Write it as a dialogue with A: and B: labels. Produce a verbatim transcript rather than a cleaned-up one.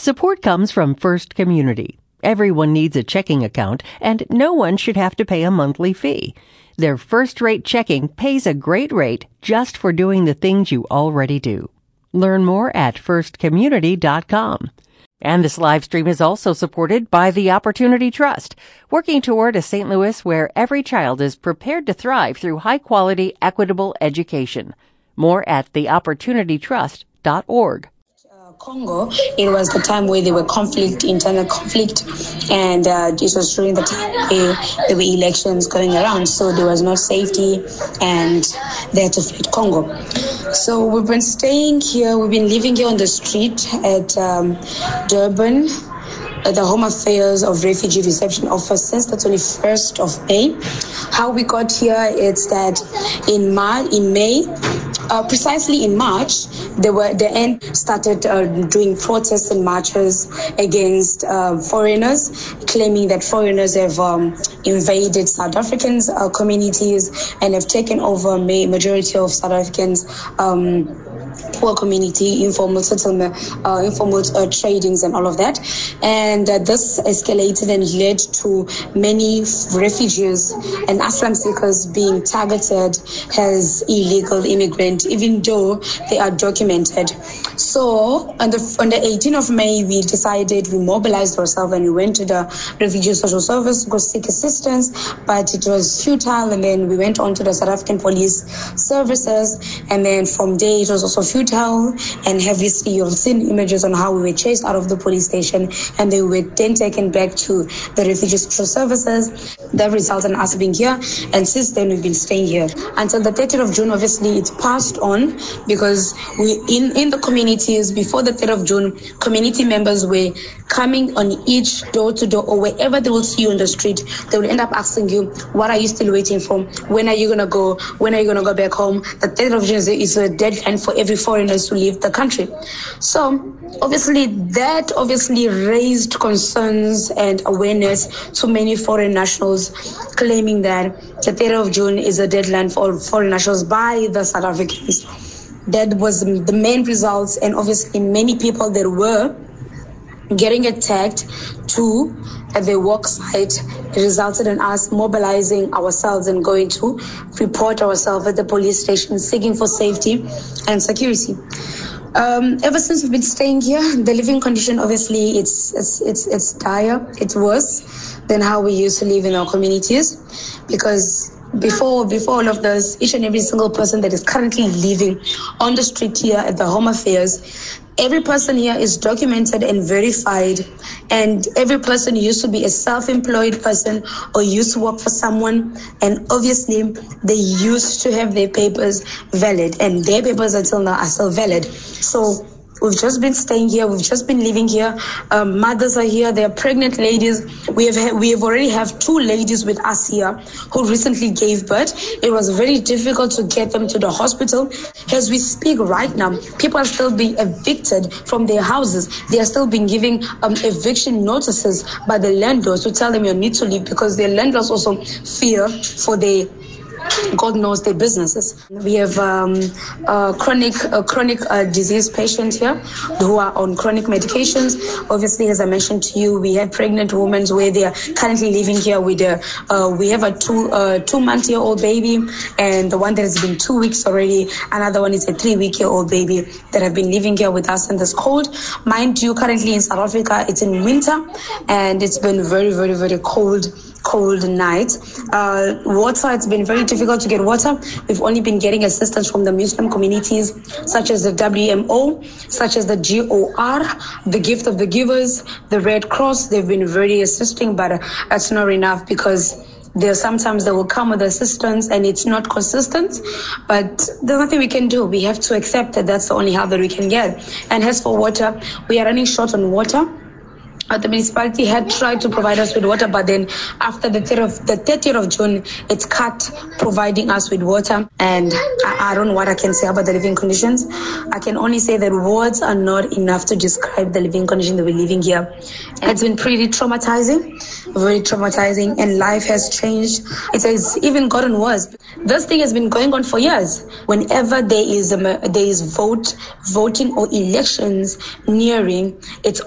A: Support comes from First Community. Everyone needs a checking account, and no one should have to pay a monthly fee. Their first-rate checking pays a great rate just for doing the things you already do. Learn more at first community dot com. And this live stream is also supported by the Opportunity Trust, working toward a Saint Louis where every child is prepared to thrive through high-quality, equitable education. More at the opportunity trust dot org.
B: Congo, it was the time where there were conflict, internal conflict, and uh, it was during the time where there were elections going around, so there was no safety, and they had to flee Congo. So we've been staying here, we've been living here on the street at um, Durban, at the Home Affairs of Refugee Reception Office since the twenty-first of May. How we got here is that in Mar- in May, uh, precisely in March, they were the end started uh, doing protests and marches against uh, foreigners, claiming that foreigners have um, invaded South Africans' uh, communities and have taken over ma- majority of South Africans' um, poor community, informal settlement, uh, informal uh, tradings and all of that. And uh, this escalated and led to many refugees and asylum seekers being targeted as illegal immigrants, even though they are documented. So on the, on the eighteenth of May, we decided, we mobilized ourselves and we went to the Refugee Social Service to go seek assistance, but it was futile. And then we went on to the South African Police Services. And then from there, it was also futile, and obviously you've seen images on how we were chased out of the police station and they were then taken back to the Refugee Social Services. That resulted in us being here, and since then we've been staying here until the thirtieth of June. Obviously it passed on because we in in the communities before the thirtieth of June, community members were coming on each door to door, or wherever they will see you on the street, they will end up asking you, what are you still waiting for? When are you going to go? When are you going to go back home? The thirtieth of June is a deadline for every foreigner to leave the country. So obviously that obviously raised concerns and awareness to many foreign nationals, claiming that the thirtieth of June is a deadline for foreign nationals by the South Africans. That was the main results, and obviously many people that were getting attacked to at their work site. It resulted in us mobilizing ourselves and going to report ourselves at the police station, seeking for safety and security. Um, ever since we've been staying here, the living condition, obviously, it's, it's, it's, it's dire. It's worse than how we used to live in our communities, because Before before all of this, each and every single person that is currently living on the street here at the Home Affairs, every person here is documented and verified, and every person used to be a self-employed person or used to work for someone, and obviously they used to have their papers valid, and their papers until now are still valid. So we've just been staying here. We've just been living here. Um, mothers are here. They are pregnant ladies. We have ha- we have already have two ladies with us here who recently gave birth. It was very difficult to get them to the hospital. As we speak right now, people are still being evicted from their houses. They are still being given um, eviction notices by the landlords to tell them you need to leave, because their landlords also fear for their God knows their businesses. We have um, a chronic, a chronic uh, disease patient here who are on chronic medications. Obviously, as I mentioned to you, we have pregnant women where they are currently living here with a, uh, we have a two, uh, two month year old baby, and the one that has been two weeks already. Another one is a three week year old baby that have been living here with us in this cold. Mind you, currently in South Africa, it's in winter, and it's been very, very, very cold. cold night. Uh, water, it's been very difficult to get water. We've only been getting assistance from the Muslim communities, such as the W M O, such as the G O R, the Gift of the Givers, the Red Cross. They've been very assisting, but uh, that's not enough, because there sometimes they will come with assistance and it's not consistent, but there's nothing we can do. We have to accept that that's the only help that we can get. And as for water, we are running short on water. Uh, the municipality had tried to provide us with water, but then after the thirtieth of June, it's cut providing us with water. And I, I don't know what I can say about the living conditions. I can only say that words are not enough to describe the living condition that we're living here. And it's been pretty traumatizing, very traumatizing, and life has changed. It has even gotten worse. This thing has been going on for years. Whenever there is a, there is vote, voting or elections nearing, it's